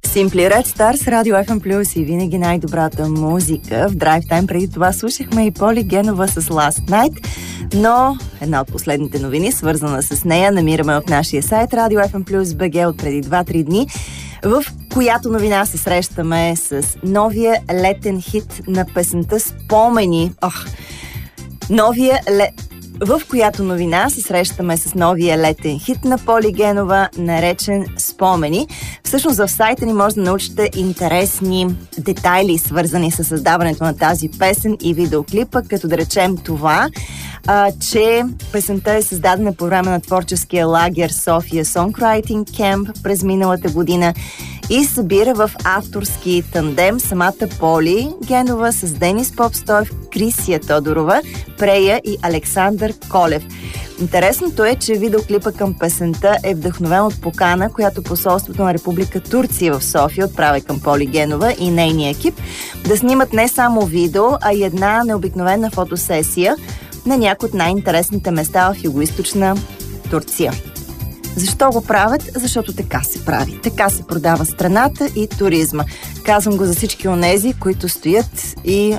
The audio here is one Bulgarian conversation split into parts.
Simply Red Stars, Радио FM Plus и винаги най-добрата музика. В Drive Time преди това слушахме и Поли Генова с Last Night, но една от последните новини, свързана с нея, намираме в нашия сайт Radio FM Plus BG от преди 2-3 дни, в която новина се срещаме с новия летен хит на песента Спомени. В която новина се срещаме с новия летен хит на Поли Генова, наречен Спомени. Всъщност в сайта ни може да научите интересни детайли, свързани с създаването на тази песен и видеоклипа, като да речем това, че песента е създадена по време на творческия лагер София Songwriting Camp през миналата година и събира в авторски тандем самата Поли Генова с Денис Попстоев, Крисия Тодорова, Прея и Александър Колев. Интересното е, че видеоклипа към песента е вдъхновен от покана, която посолството на Република Турция в София отправя към Поли Генова и нейния екип да снимат не само видео, а и една необикновена фотосесия на някои от най-интересните места в югоизточна Турция. Защо го правят? Защото така се прави. Така се продава страната и туризма. Казвам го за всички онези, които стоят и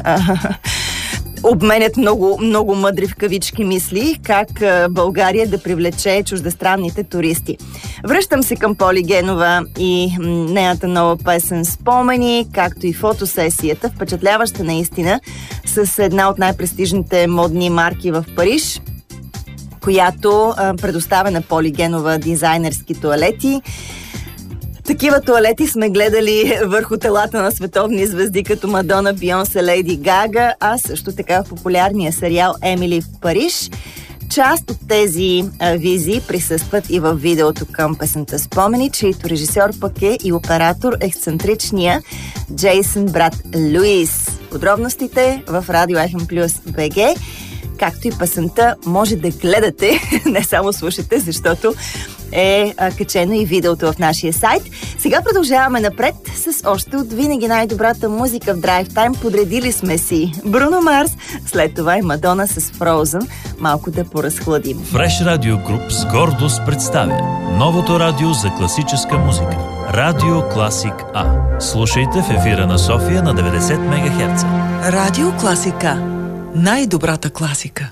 обменят много мъдри в кавички мисли как България да привлече чуждестранните туристи. Връщам се към Поли Генова и нейната нова песен Спомени, както и фотосесията, впечатляваща наистина, с една от най-престижните модни марки в Париж, която предоставя на Поли Генова дизайнерски тоалети. Такива тоалети сме гледали върху телата на световни звезди като Мадона, Бейонсе, Лейди Гага, а също така в популярния сериал Емили в Париж. Част от тези визии присъстват и в видеото към песента Спомени, чийто режисьор пък е и оператор ексцентричния Джейсън брат Луис. Подробностите в Радио FM Plus BG, както и песента може да гледате, не само слушате, защото е качено и видеото в нашия сайт. Сега продължаваме напред с още от винаги най-добрата музика в Drive Time. Подредили сме си Бруно Марс, след това и Мадона с Frozen. Малко да поразхладим. Fresh Radio Group с гордост представя новото радио за класическа музика. Радио Класик А. Слушайте в ефира на София на 90 МГц. Радио Класика. Най-добрата класика.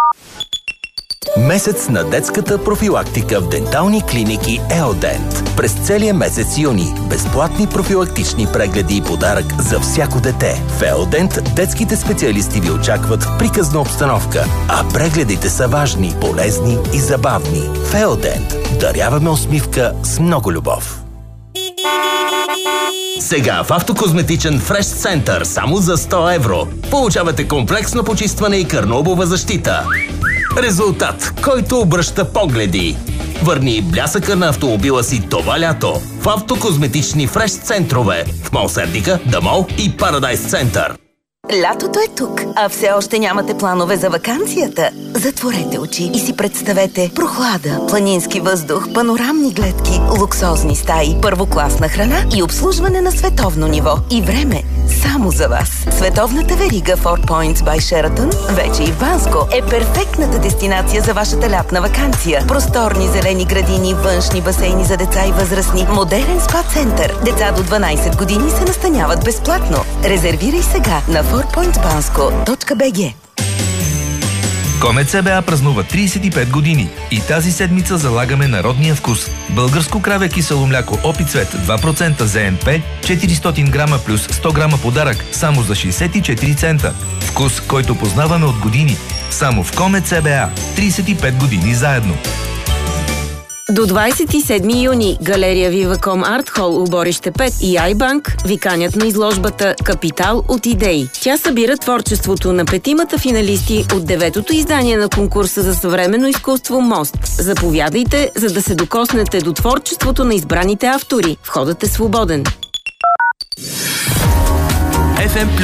Месец на детската профилактика в дентални клиники Еодент. През целия месец юни безплатни профилактични прегледи и подарък за всяко дете. В Еодент детските специалисти ви очакват в приказна обстановка, а прегледите са важни, полезни и забавни. В Еодент даряваме усмивка с много любов. Сега в Автокозметичен Fresh Center само за 100 евро получавате комплексно почистване и кърнобова защита. Резултат, който обръща погледи. Върни блясъка на автомобила си това лято в автокозметични Fresh центрове в Мол Сердика, The Mall и Paradise Center. Лятото е тук, а все още нямате планове за ваканцията? Затворете очи и си представете прохлада, планински въздух, панорамни гледки, луксозни стаи, първокласна храна и обслужване на световно ниво. И време само за вас. Световната верига Four Points by Sheraton, вече и в Банско, е перфектната дестинация за вашата лятна ваканция. Просторни зелени градини, външни басейни за деца и възрастни, модерен спа-център. Деца до 12 години се настаняват безплатно. Резервирай сега на fourpointsbansko.bg. Комет СБА празнува 35 години и тази седмица залагаме народния вкус. Българско краве кисело мляко Опицвет 2% ЗНП, 400 грама плюс 100 грама подарък, само за 64 цента. Вкус, който познаваме от години. Само в Комет СБА. 35 години заедно. До 27 юни галерия Viva.com Art Hall, Оборище 5 и iBank ви канят на изложбата Капитал от идеи. Тя събира творчеството на петимата финалисти от 9-то издание на конкурса за съвременно изкуство Мост. Заповядайте, за да се докоснете до творчеството на избраните автори. Входът е свободен. FM